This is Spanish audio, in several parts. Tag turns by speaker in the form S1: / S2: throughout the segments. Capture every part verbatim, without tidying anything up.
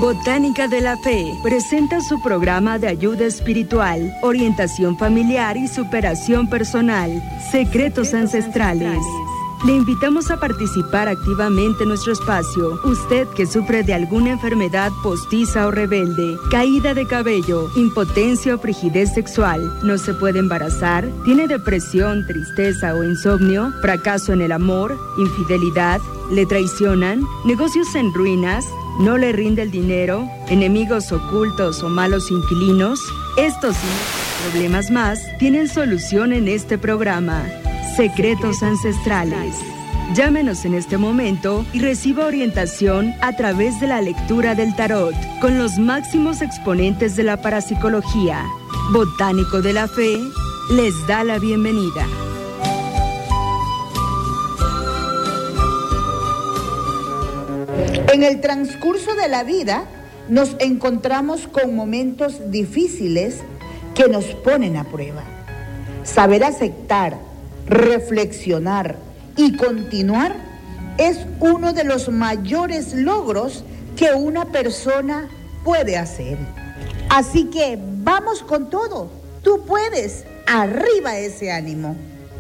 S1: Botánica de la Fe presenta su programa de ayuda espiritual, orientación familiar y superación personal, Secretos, Secretos Ancestrales. Ancestrales. Le invitamos a participar activamente en nuestro espacio. Usted que sufre de alguna enfermedad postiza o rebelde, caída de cabello, impotencia o frigidez sexual, no se puede embarazar, tiene depresión, tristeza o insomnio, fracaso en el amor, infidelidad, le traicionan, negocios en ruinas, no le rinde el dinero, enemigos ocultos o malos inquilinos. Estos y muchos problemas más tienen solución en este programa. Secretos Ancestrales. Llámenos en este momento y reciba orientación a través de la lectura del tarot con los máximos exponentes de la parapsicología. Botánico de la Fe les da la bienvenida.
S2: En el transcurso de la vida nos encontramos con momentos difíciles que nos ponen a prueba. Saber aceptar, reflexionar y continuar es uno de los mayores logros que una persona puede hacer. Así que vamos con todo. Tú puedes. Arriba ese ánimo.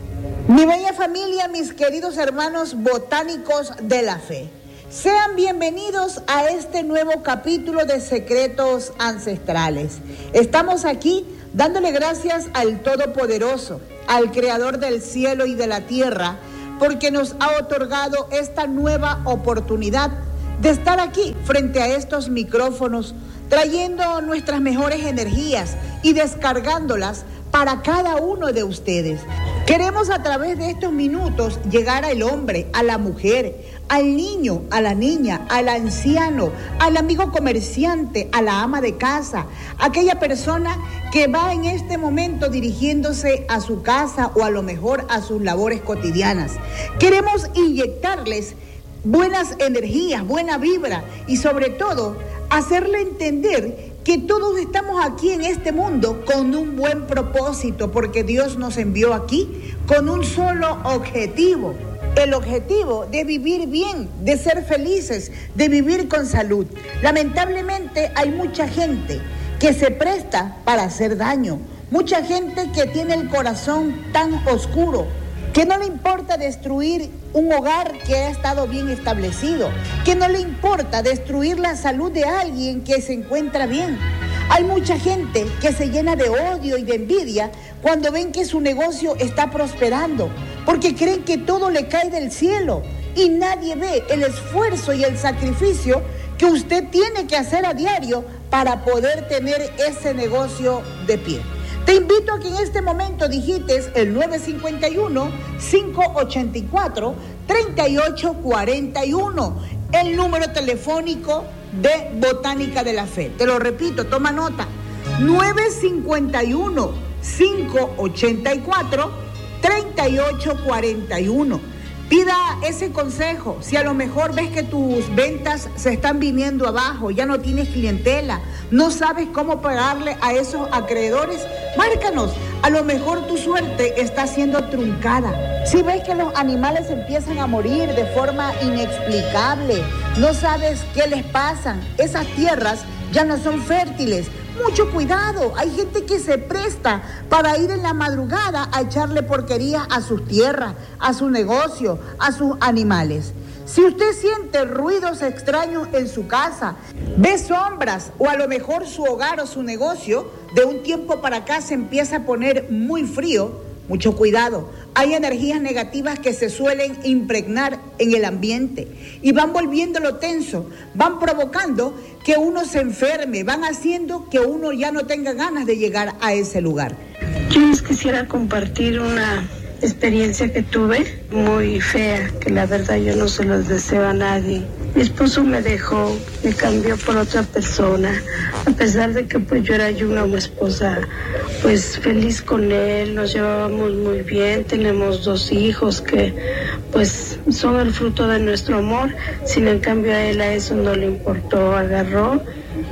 S2: Mi bella familia, mis queridos hermanos botánicos de la fe, sean bienvenidos a este nuevo capítulo de Secretos Ancestrales. Estamos aquí dándole gracias al Todopoderoso, al Creador del cielo y de la tierra, porque nos ha otorgado esta nueva oportunidad de estar aquí frente a estos micrófonos, trayendo nuestras mejores energías y descargándolas para cada uno de ustedes. Queremos a través de estos minutos llegar al hombre, a la mujer, al niño, a la niña, al anciano, al amigo comerciante, a la ama de casa, aquella persona que va en este momento dirigiéndose a su casa o a lo mejor a sus labores cotidianas. Queremos inyectarles buenas energías, buena vibra y sobre todo hacerle entender que todos estamos aquí en este mundo con un buen propósito, porque Dios nos envió aquí con un solo objetivo. El objetivo de vivir bien, de ser felices, de vivir con salud. Lamentablemente hay mucha gente que se presta para hacer daño, mucha gente que tiene el corazón tan oscuro, que no le importa destruir un hogar que ha estado bien establecido, que no le importa destruir la salud de alguien que se encuentra bien. Hay mucha gente que se llena de odio y de envidia cuando ven que su negocio está prosperando, porque creen que todo le cae del cielo y nadie ve el esfuerzo y el sacrificio que usted tiene que hacer a diario para poder tener ese negocio de pie. Te invito a que en este momento digites el nueve cinco uno, cinco ocho cuatro, tres ocho cuatro uno, el número telefónico de Botánica de la Fe. Te lo repito, toma nota. nueve cinco uno, cinco ocho cuatro, tres ocho cuatro uno. Pida ese consejo. Si a lo mejor ves que tus ventas se están viniendo abajo, ya no tienes clientela, no sabes cómo pagarle a esos acreedores, márcanos. A lo mejor tu suerte está siendo truncada. Si ves que los animales empiezan a morir de forma inexplicable, no sabes qué les pasa, esas tierras ya no son fértiles. Mucho cuidado, hay gente que se presta para ir en la madrugada a echarle porquerías a sus tierras, a su negocio, a sus animales. Si usted siente ruidos extraños en su casa, ve sombras o a lo mejor su hogar o su negocio, de un tiempo para acá se empieza a poner muy frío, mucho cuidado. Hay energías negativas que se suelen impregnar en el ambiente y van volviéndolo tenso, van provocando que uno se enferme, van haciendo que uno ya no tenga ganas de llegar a ese lugar.
S3: Yo les quisiera compartir una experiencia que tuve muy fea, que la verdad yo no se los deseo a nadie. Mi esposo me dejó, me cambió por otra persona, a pesar de que pues yo era yo una esposa pues feliz con él, nos llevábamos muy bien, tenemos dos hijos que pues son el fruto de nuestro amor. Sin en cambio a él a eso no le importó, agarró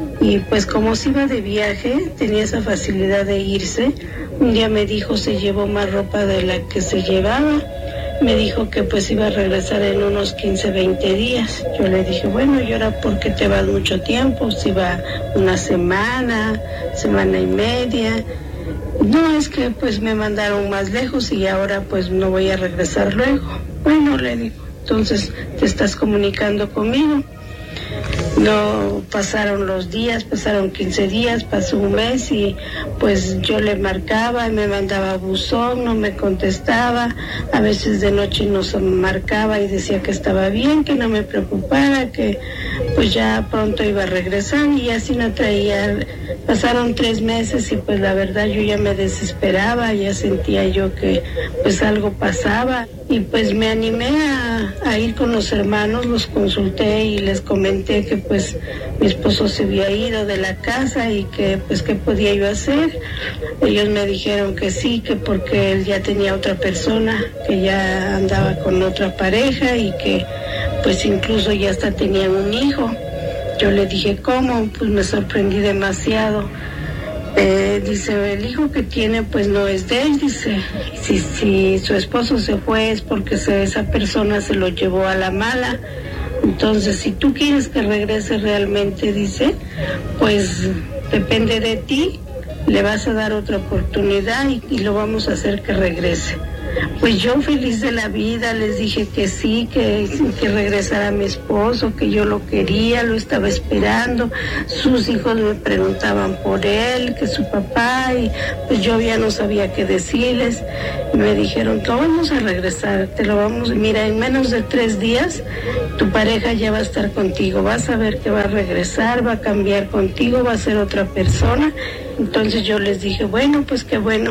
S3: y pues como se iba de viaje, tenía esa facilidad de irse. Un día me dijo, se llevó más ropa de la que se llevaba Me dijo que pues iba a regresar en unos quince, veinte días. Yo le dije, bueno, ¿y ahora por qué te vas mucho tiempo? Si va una semana, semana y media. No, es que pues me mandaron más lejos y ahora pues no voy a regresar luego. Bueno, le digo, entonces te estás comunicando conmigo. No pasaron los días, pasaron quince días, pasó un mes y pues yo le marcaba y me mandaba buzón, no me contestaba, a veces de noche nos marcaba y decía que estaba bien, que no me preocupara, que pues ya pronto iba a regresar y así no traía. Pasaron tres meses y pues la verdad yo ya me desesperaba, ya sentía yo que pues algo pasaba y pues me animé a, a ir con los hermanos, los consulté y les comenté que pues mi esposo se había ido de la casa y que pues qué podía yo hacer. Ellos me dijeron que sí, que porque él ya tenía otra persona, que ya andaba con otra pareja y que pues incluso ya hasta tenían un hijo. Yo le dije, ¿cómo? Pues me sorprendí demasiado. Eh, dice, el hijo que tiene pues no es de él, dice, si, si su esposo se fue es porque se, esa persona se lo llevó a la mala. Entonces, si tú quieres que regrese realmente, dice, pues depende de ti, le vas a dar otra oportunidad y, y lo vamos a hacer que regrese. Pues yo feliz de la vida les dije que sí, que, que regresara mi esposo, que yo lo quería, lo estaba esperando. Sus hijos me preguntaban por él, que su papá, y pues yo ya no sabía qué decirles. Y me dijeron, no vamos a regresar, te lo vamos, mira, en menos de tres días tu pareja ya va a estar contigo, vas a ver que va a regresar, va a cambiar contigo, va a ser otra persona. Entonces yo les dije, bueno, pues qué bueno.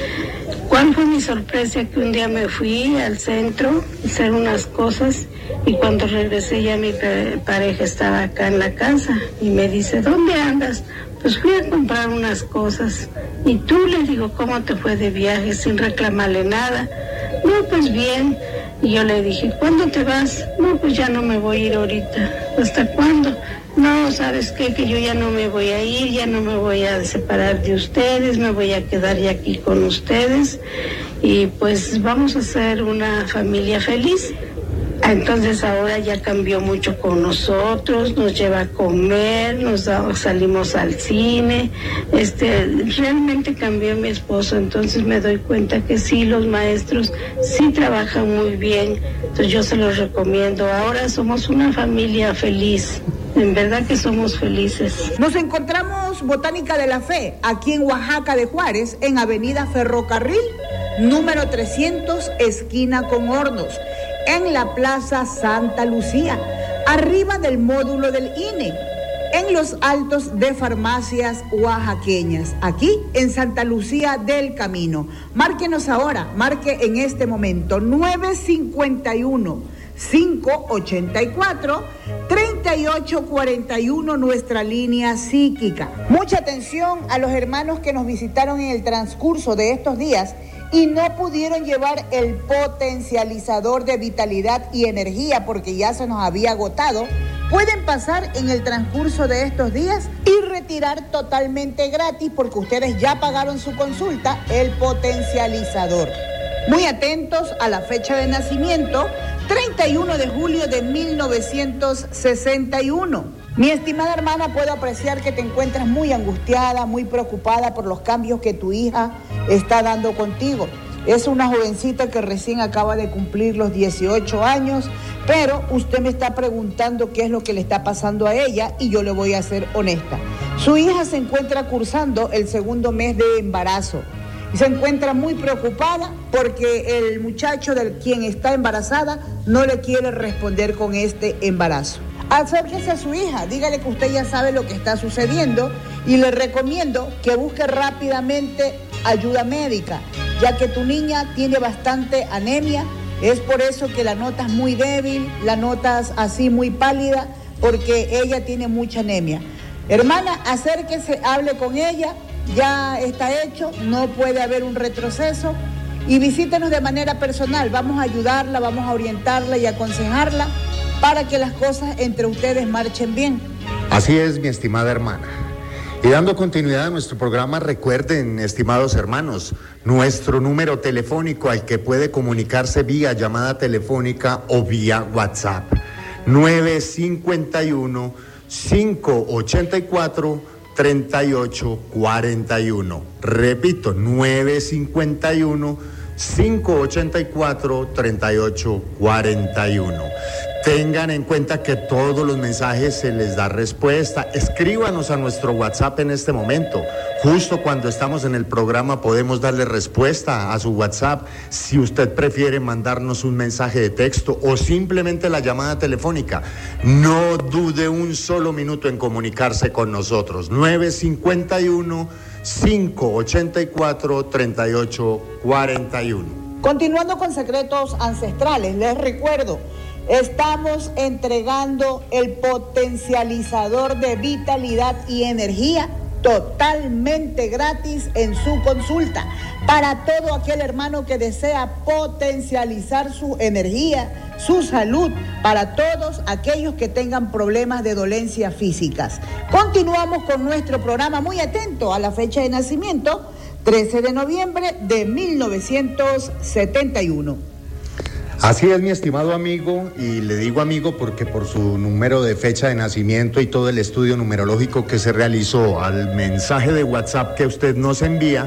S3: ¿Cuál fue mi sorpresa? Que un día me fui al centro a hacer unas cosas y cuando regresé ya mi pareja estaba acá en la casa y me dice, ¿dónde andas? Pues fui a comprar unas cosas. Y tú, le digo, ¿cómo te fue de viaje sin reclamarle nada? No, pues bien. Y yo le dije, ¿cuándo te vas? No, pues ya no me voy a ir ahorita. ¿Hasta cuándo? No, ¿sabes qué? Que yo ya no me voy a ir, ya no me voy a separar de ustedes, me voy a quedar ya aquí con ustedes y pues vamos a ser una familia feliz. Entonces ahora ya cambió mucho con nosotros, nos lleva a comer, nos da, salimos al cine, este, realmente cambió mi esposo, entonces me doy cuenta que sí, los maestros sí trabajan muy bien, entonces yo se los recomiendo. Ahora somos una familia feliz. En verdad que somos felices.
S2: Nos encontramos Botánica de la Fe, aquí en Oaxaca de Juárez, en Avenida Ferrocarril, número trescientos, esquina con Hornos, en la Plaza Santa Lucía, arriba del módulo del I N E, en los altos de Farmacias Oaxaqueñas, aquí en Santa Lucía del Camino. Márquenos ahora, marque en este momento nueve cincuenta y uno, cinco ochenta y cuatro, treinta y ocho cuarenta y uno, nuestra línea psíquica. Mucha atención a los hermanos que nos visitaron en el transcurso de estos días y no pudieron llevar el potencializador de vitalidad y energía porque ya se nos había agotado. Pueden pasar en el transcurso de estos días y retirar totalmente gratis porque ustedes ya pagaron su consulta el potencializador. Muy atentos a la fecha de nacimiento, treinta y uno de julio de mil novecientos sesenta y uno. Mi estimada hermana, puedo apreciar que te encuentras muy angustiada, muy preocupada por los cambios que tu hija está dando contigo. Es una jovencita que recién acaba de cumplir los dieciocho años, pero usted me está preguntando qué es lo que le está pasando a ella y yo le voy a ser honesta. Su hija se encuentra cursando el segundo mes de embarazo. Y se encuentra muy preocupada porque el muchacho del quien está embarazada no le quiere responder con este embarazo. Acérquese a su hija, dígale que usted ya sabe lo que está sucediendo y le recomiendo que busque rápidamente ayuda médica, ya que tu niña tiene bastante anemia. Es por eso que la notas muy débil, la notas así muy pálida, porque ella tiene mucha anemia. Hermana, acérquese, hable con ella. Ya está hecho, no puede haber un retroceso y visítenos de manera personal, vamos a ayudarla, vamos a orientarla y aconsejarla para que las cosas entre ustedes marchen bien.
S4: Así es, mi estimada hermana. Y dando continuidad a nuestro programa, recuerden, estimados hermanos, nuestro número telefónico al que puede comunicarse vía llamada telefónica o vía WhatsApp. nueve cinco uno, cinco ocho cuatro, tres ocho cuatro uno. Repito, nueve cinco uno, cinco ocho cuatro, tres ocho cuatro uno. Tengan en cuenta que todos los mensajes se les da respuesta. Escríbanos a nuestro WhatsApp en este momento. Justo cuando estamos en el programa podemos darle respuesta a su WhatsApp. Si usted prefiere mandarnos un mensaje de texto o simplemente la llamada telefónica, no dude un solo minuto en comunicarse con nosotros. nueve cinco uno, cinco ocho cuatro, tres ocho cuatro uno.
S2: Continuando con secretos ancestrales, les recuerdo, estamos entregando el potencializador de vitalidad y energía totalmente gratis en su consulta para todo aquel hermano que desea potencializar su energía, su salud, para todos aquellos que tengan problemas de dolencias físicas. Continuamos con nuestro programa, muy atento a la fecha de nacimiento, trece de noviembre de mil novecientos setenta y uno.
S4: Así es, mi estimado amigo, y le digo amigo porque por su número de fecha de nacimiento y todo el estudio numerológico que se realizó al mensaje de WhatsApp que usted nos envía,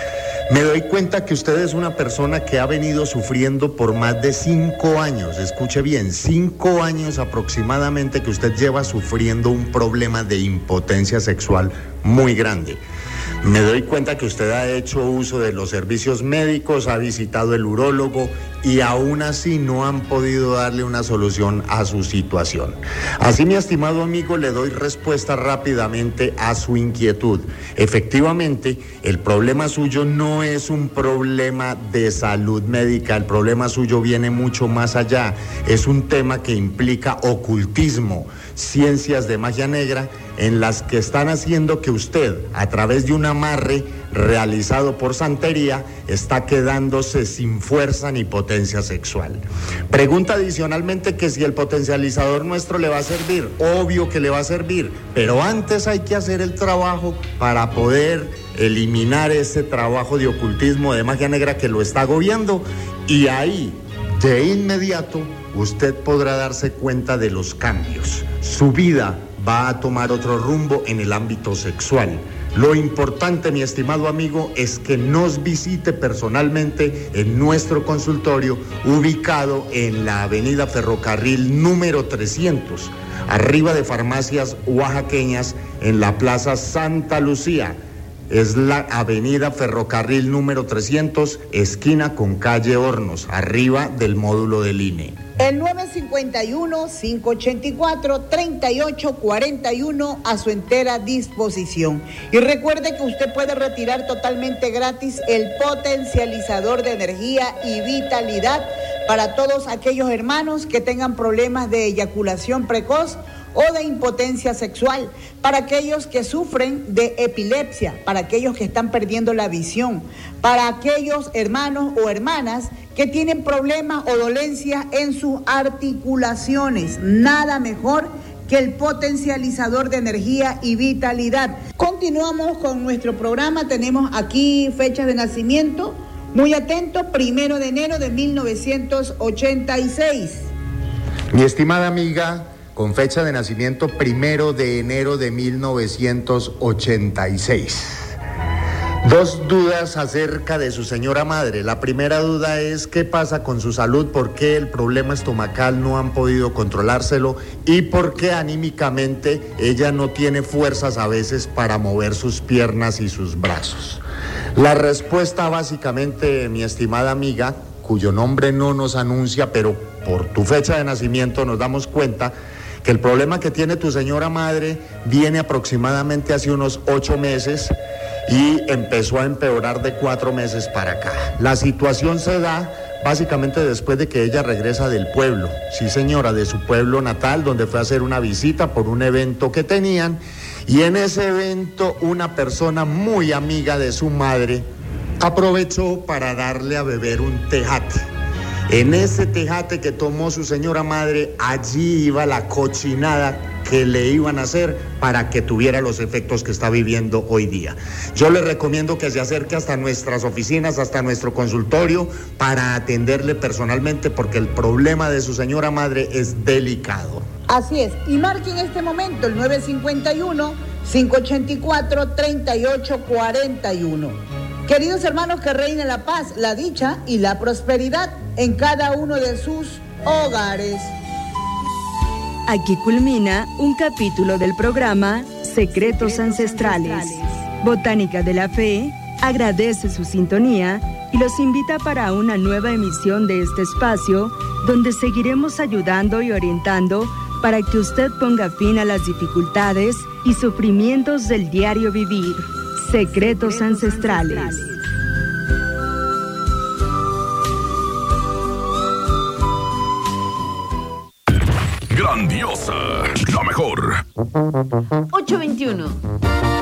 S4: me doy cuenta que usted es una persona que ha venido sufriendo por más de cinco años, escuche bien, cinco años aproximadamente que usted lleva sufriendo un problema de impotencia sexual muy grande. Me doy cuenta que usted ha hecho uso de los servicios médicos, ha visitado el urólogo y aún así no han podido darle una solución a su situación. Así, mi estimado amigo, le doy respuesta rápidamente a su inquietud. Efectivamente, el problema suyo no es un problema de salud médica, el problema suyo viene mucho más allá. Es un tema que implica ocultismo, ciencias de magia negra, en las que están haciendo que usted, a través de un amarre realizado por santería, está quedándose sin fuerza ni potencia sexual. Pregunta adicionalmente que si el potencializador nuestro le va a servir. Obvio que le va a servir, pero antes hay que hacer el trabajo para poder eliminar ese trabajo de ocultismo, de magia negra que lo está agobiando, y ahí, de inmediato, usted podrá darse cuenta de los cambios. Su vida va a tomar otro rumbo en el ámbito sexual. Lo importante, mi estimado amigo, es que nos visite personalmente en nuestro consultorio ubicado en la avenida Ferrocarril número trescientos, arriba de Farmacias Oaxaqueñas, en la Plaza Santa Lucía. Es la avenida Ferrocarril número trescientos, esquina con calle Hornos, arriba del módulo del I N E.
S2: El nueve cinco uno, cinco ocho cuatro, tres ocho cuatro uno a su entera disposición. Y recuerde que usted puede retirar totalmente gratis el potencializador de energía y vitalidad para todos aquellos hermanos que tengan problemas de eyaculación precoz o de impotencia sexual, para aquellos que sufren de epilepsia, para aquellos que están perdiendo la visión, para aquellos hermanos o hermanas que tienen problemas o dolencias en sus articulaciones. Nada mejor que el potencializador de energía y vitalidad. Continuamos con nuestro programa, tenemos aquí fechas de nacimiento, muy atento, primero de enero de mil novecientos ochenta y seis.
S4: Mi estimada amiga, con fecha de nacimiento primero de enero de mil novecientos ochenta y seis. Dos dudas acerca de su señora madre. La primera duda es qué pasa con su salud, por qué el problema estomacal no han podido controlárselo y por qué anímicamente ella no tiene fuerzas a veces para mover sus piernas y sus brazos. La respuesta básicamente, mi estimada amiga, cuyo nombre no nos anuncia, pero por tu fecha de nacimiento nos damos cuenta que el problema que tiene tu señora madre viene aproximadamente hace unos ocho meses y empezó a empeorar de cuatro meses para acá. La situación se da básicamente después de que ella regresa del pueblo, sí señora, de su pueblo natal, donde fue a hacer una visita por un evento que tenían, y en ese evento una persona muy amiga de su madre aprovechó para darle a beber un tejate. En ese tejate que tomó su señora madre, allí iba la cochinada que le iban a hacer para que tuviera los efectos que está viviendo hoy día. Yo le recomiendo que se acerque hasta nuestras oficinas, hasta nuestro consultorio, para atenderle personalmente, porque el problema de su señora madre es delicado.
S2: Así es, y marque en este momento el nueve cinco uno, cinco ocho cuatro, tres ocho cuatro uno. Queridos hermanos, que reine la paz, la dicha y la prosperidad en cada uno de sus hogares.
S1: Aquí culmina un capítulo del programa Secretos Ancestrales. Botánica de la Fe agradece su sintonía y los invita para una nueva emisión de este espacio, donde seguiremos ayudando y orientando para que usted ponga fin a las dificultades y sufrimientos del diario vivir. Secretos Ancestrales.
S5: Grandiosa, la mejor.
S6: ocho veintiuno.